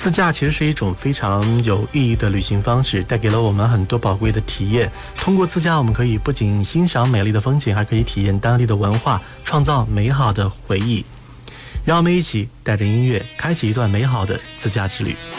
自驾其实是一种非常有意义的旅行方式，带给了我们很多宝贵的体验。通过自驾，我们可以不仅欣赏美丽的风景，还可以体验当地的文化，创造美好的回忆。让我们一起带着音乐，开启一段美好的自驾之旅。